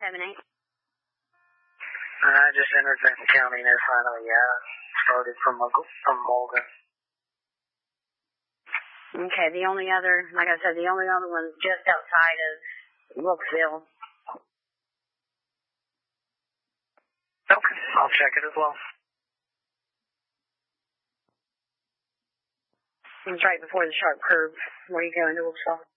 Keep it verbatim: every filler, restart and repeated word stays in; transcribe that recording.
seven eight. I just entered Benton County and they're finally uh, started from, from Morgan. Okay, the only other, like I said, the only other one's just outside of Wilkesville. Okay, I'll check it as well. It's right before the sharp curve where you go into Wilkesville.